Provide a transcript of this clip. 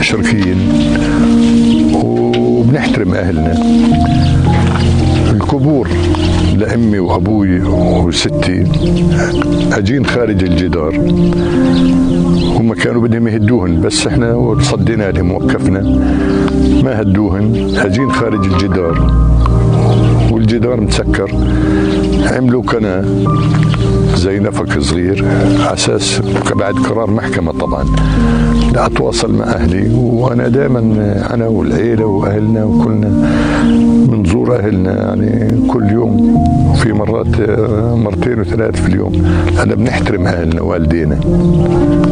مشركين وبنحترم أهلنا. القبور لأمي وأبوي وستي أجين خارج الجدار، هم كانوا بدهم يهدوهن بس احنا صدينا لهم ووقفنا، ما هدوهن، أجين خارج الجدار والجدار مسكر. عملوا قناة زي نفق صغير على أساس بعد قرار محكمة طبعا لا أتواصل مع أهلي. وأنا دائما أنا والعيلة وأهلنا وكلنا بنزور أهلنا يعني كل يوم، في مرات مرتين وثلاث في اليوم. أنا بنحترم أهلنا والدينا.